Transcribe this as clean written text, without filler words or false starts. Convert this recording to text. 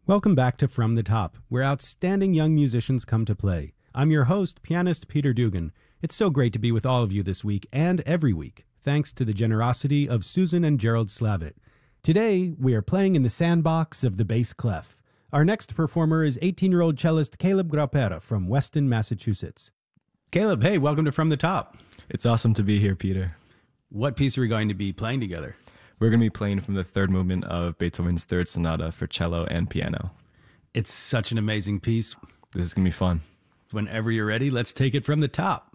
Welcome back to From the Top, where outstanding young musicians come to play. I'm your host, pianist Peter Dugan. It's so great to be with all of you this week and every week, thanks to the generosity of Susan and Gerald Slavitt. Today, we are playing in the sandbox of the bass clef. Our next performer is 18-year-old cellist Caleb Graupera from Weston, Massachusetts. Caleb, hey, welcome to From the Top. It's awesome to be here, Peter. What piece are we going to be playing together? We're going to be playing from the third movement of Beethoven's Third Sonata for cello and piano. It's such an amazing piece. This is going to be fun. Whenever you're ready, let's take it from the top.